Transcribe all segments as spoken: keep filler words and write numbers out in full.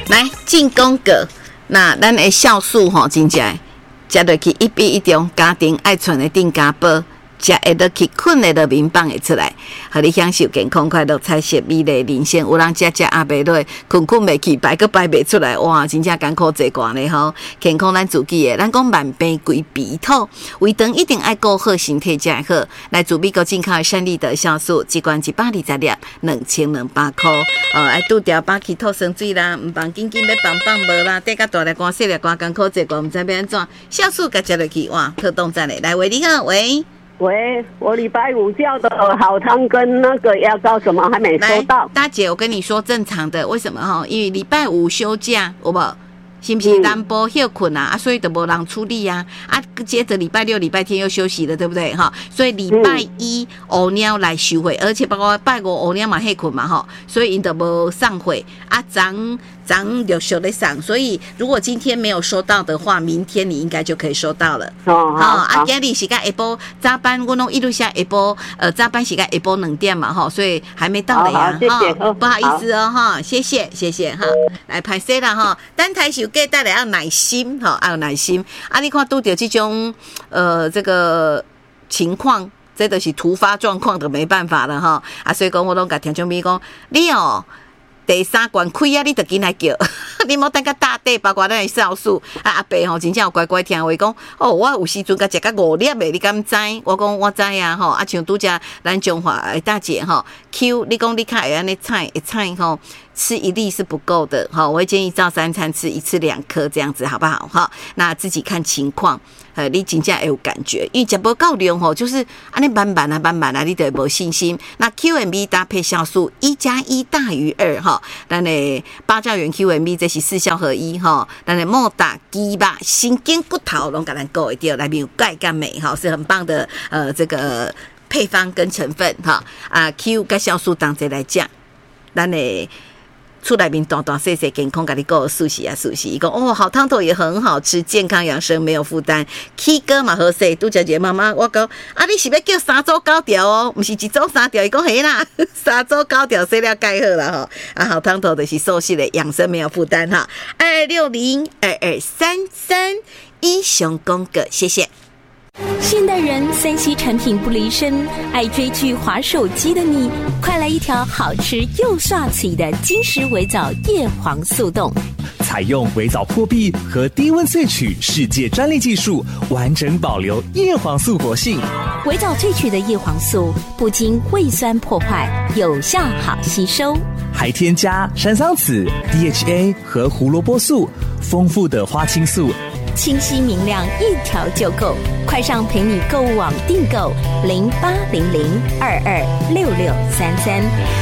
来进攻个，那咱的酵素吼，真正食落去一比一中，家庭爱存的定家宝。食会落去，困会落面放会出来，互你享受健康快乐、彩色美丽人生。有人食食也袂落，困困袂去，摆个摆袂出来，哇，真正艰苦坐惯咧吼。健康咱自己的，咱讲万病归鼻土，胃肠一定爱顾好身体才好。来自美国进口的山立德酵素，一罐一百二十粒，两千两百块。哦，爱拄着把气吐酸水啦，毋放紧紧要放放无啦，得甲大粒肝、细粒肝艰苦坐惯，毋知要安怎。酵素甲食落去，哇，特动赞嘞！来，喂，你好，喂。 喂，我礼拜五叫的好汤跟那个药膏什么还没收到。 大姐，我跟你说正常的，为什么哈？因为礼拜五休假，有无？是不是淡薄休困啊？啊，所以都没人处理啊。啊，接着礼拜六、礼拜天又休息了，对不对？哈，所以礼拜一乌鸟来收会，而且包括拜五乌鸟嘛休困嘛，哈，所以因都无上会啊，咱咱有收得上。所以如果今天没有收到的话，明天你应该就可以收到了。 哦，好。 啊，今日是甲下晡早班，我弄一路下下晡，呃，早班是甲下晡两点嘛，哈，所以还没到的呀。 谢谢， 不好意思哦，哈，谢谢，谢谢哈。来拍摄啦哈，单台手给带来要耐心哈，要有耐心。啊，你看拄到这种呃这个情况，这都是突发状况的，没办法了哈。啊，所以讲我拢甲听众朋友讲，你哦。第三关开啊，你就紧来叫，你莫等个大底，包括咱的酵素啊，阿伯吼真正有乖乖听话讲，哦，我有时阵甲食到五粒的，你敢知？我讲我知啊，吼，啊像拄则咱中华的大姐吼 ，Q， 你讲你较会安尼菜，会菜吼。吃一粒是不够的，好，我会建议照三餐吃一次两颗这样子，好不好？哈，那自己看情况，呃，你真正会有感觉，因为食不够量吼，就是安尼慢慢啊，慢慢啊，你就无信心。那 Q M B 搭配酵素，一加一大于二哈，咱的八酵元 Q M B 这是四效合一哈，咱的莫打鸡吧，心筋骨头拢甲咱顾会掉，内面有钙跟镁哈，是很棒的呃这个配方跟成分哈啊 Q 跟酵素当这来讲，咱的。出来面大大细细健康，给你够熟悉啊熟悉。伊讲哦，好汤头也很好吃，健康养生没有负担。K 哥嘛好势，拄则一个妈妈我讲啊，你是要叫三组九条哦，不是一组三条。伊讲嘿啦，三组九条洗了盖好了哈。啊，好汤头就是熟悉的养生没有负担哈。二六零二二三三英雄公哥，谢谢。 现代人三 C 产品不离身，爱追剧滑手机的你，快来一条好吃又刷嘴的金石微藻叶黄素冻， 采用微藻破壁和低温萃取世界专利技术，完整保留叶黄素活性。 微藻萃取的叶黄素不经胃酸破坏，有效好吸收， 还添加山桑子、D H A 和胡萝卜素，丰富的花青素。 清晰明亮，一条就够。快上陪你购物网订购零八零零二二六六三三。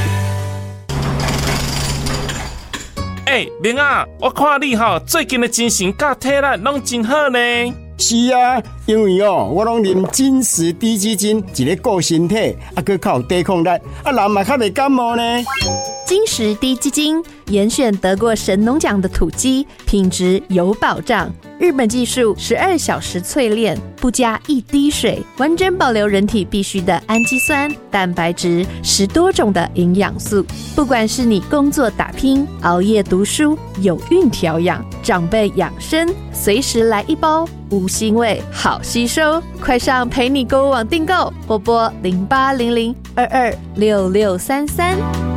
哎，明啊，我看你哈最近的精神甲体力拢真好呢。 是啊，因为哦，我拢啉金石低基金，一个顾身体，啊，佮较有抵抗力，啊，人嘛较袂感冒呢。 金石低基金严选得过神农奖的土鸡，品质有保障。日本技术十二小时淬炼，不加一滴水，完整保留人体必需的氨基酸、蛋白质，十多种的营养素。不管是你工作打拼、熬夜读书、有孕调养、长辈养生，随时来一包，无腥味，好吸收。快上陪你购物网订购，拨拨零八零零二二六六三三。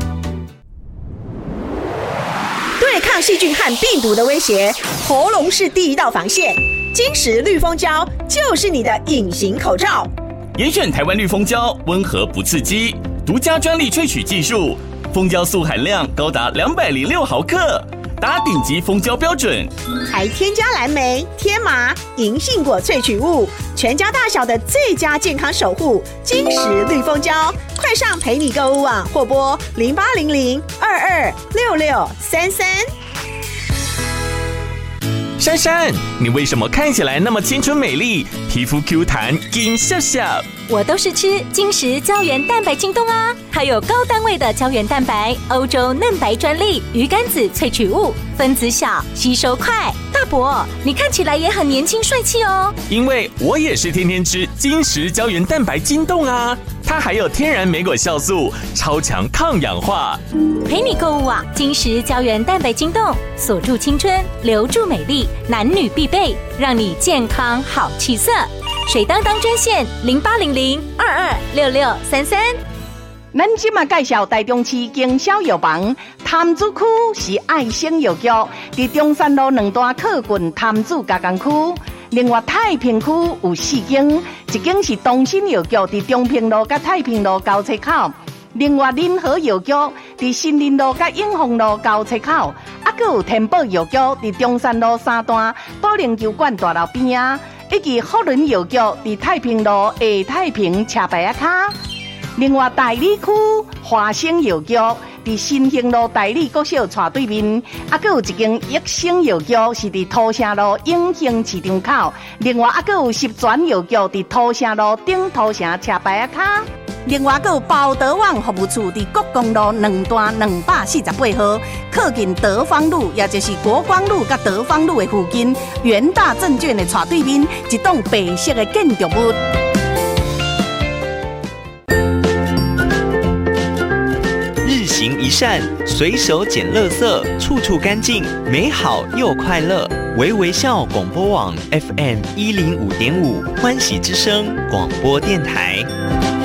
对抗细菌和病毒的威胁，喉咙是第一道防线。金石绿蜂胶就是你的隐形口罩。 严选台湾绿蜂胶，温和不刺激，独家专利萃取技术，蜂胶素含量高达两百零六毫克，达顶级蜂胶标准， 还添加蓝莓、天麻、银杏果萃取物，全家大小的最佳健康守护。金石绿蜂胶，快上陪你购物网或拨零八零零二二六六三三。 珊珊，你为什么看起来那么青春美丽，皮肤 Q 弹，金笑笑？ 我都是吃金石胶原蛋白晶冻啊，它有高单位的胶原蛋白，欧洲嫩白专利鱼肝子萃取物，分子小，吸收快。大伯，你看起来也很年轻帅气哦。 因为我也是天天吃金石胶原蛋白晶冻啊， 它还有天然莓果酵素，超强抗氧化。 陪你购物啊，金石胶原蛋白晶冻，锁住青春，留住美丽，男女必备，让你健康好气色。水当当专线零八零零二二六六三三。 咱今嘛介绍台中市经销药房，潭子区是爱生药局，伫中山路两段靠近潭子加工区。另外太平区有四间，一间是东新药局，伫中平路甲太平路交叉口；另外林和药局伫新林路甲永丰路交叉口，啊，阁有天宝药局伫中山路三段保龄球馆大楼边啊，以及福伦药局伫太平路下太平车牌卡。另外大理区华生药局伫新兴路大理国小斜对面，啊，阁有一间益生药局是伫土城路永兴市场口。另外啊，阁有十全药局伫土城路顶土城车牌卡。另外，还有包德旺服务处伫国公路两段两百四十八号，靠近德芳路，也就是国光路甲德芳路的附近，元大证券的斜对面，一栋白色的建筑物。 日行一善，随手捡垃圾，处处干净，美好又快乐。微微笑广播网 F M 一零五点五，欢喜之声广播电台。